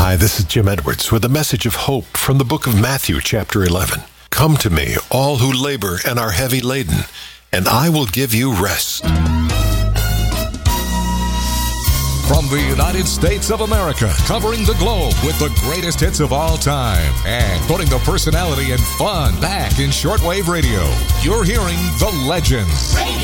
Hi, this is Jim Edwards with a message of hope from the book of Matthew, chapter 11. Come to me, all who labor and are heavy laden, and I will give you rest. From the United States of America, covering the globe with the greatest hits of all time, and putting the personality and fun back in shortwave radio, you're hearing The Legends.